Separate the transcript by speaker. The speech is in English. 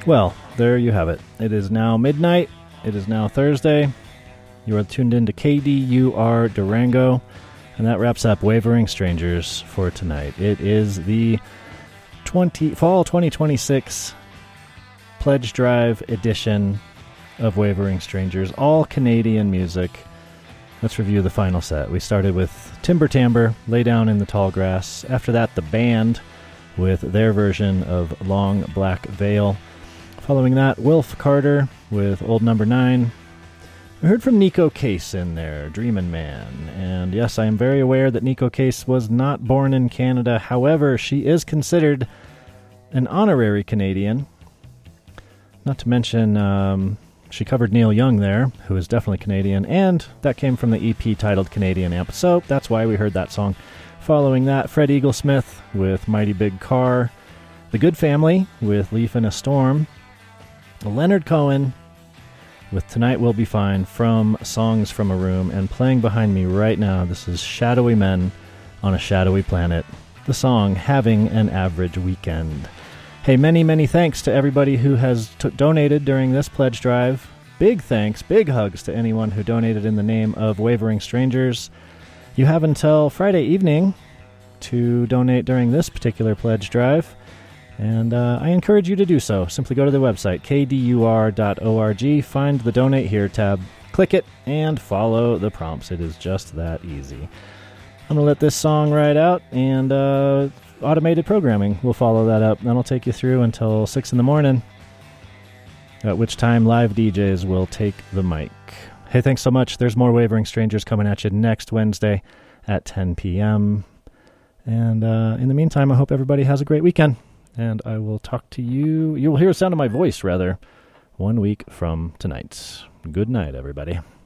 Speaker 1: Well, there you have it. It is now midnight. It is now Thursday. You are tuned in to KDUR Durango, and that wraps up Wavering Strangers for tonight. It is the Fall 2026 Pledge Drive edition of Wavering Strangers, all Canadian music. Let's review the final set. We started with Timber Timbre, Lay Down in the Tall Grass. After that, The Band with their version of Long Black Veil. Following that, Wilf Carter with Old Number 9. We heard from Nico Case in there, Dreamin' Man. And yes, I am very aware that Nico Case was not born in Canada. However, she is considered an honorary Canadian. Not to mention, she covered Neil Young there, who is definitely Canadian. And that came from the EP titled Canadian Amp. So that's why we heard that song. Following that, Fred Eaglesmith with Mighty Big Car. The Good Family with Leaf in a Storm. Leonard Cohen with Tonight Will Be Fine from Songs from a Room, and playing behind me right now, this is Shadowy Men on a Shadowy Planet, the song Having an Average Weekend. Hey, many, many thanks to everybody who has donated during this pledge drive. Big thanks, big hugs to anyone who donated in the name of Wavering Strangers. You have until Friday evening to donate during this particular pledge drive. And I encourage you to do so. Simply go to the website, kdur.org, find the Donate Here tab, click it, and follow the prompts. It is just that easy. I'm going to let this song ride out, and automated programming will follow that up. That'll take you through until 6 in the morning, at which time live DJs will take the mic. Hey, thanks so much. There's more Wavering Strangers coming at you next Wednesday at 10 p.m. And in the meantime, I hope everybody has a great weekend. And I will talk to you. You'll hear the sound of my voice, rather, 1 week from tonight. Good night, everybody.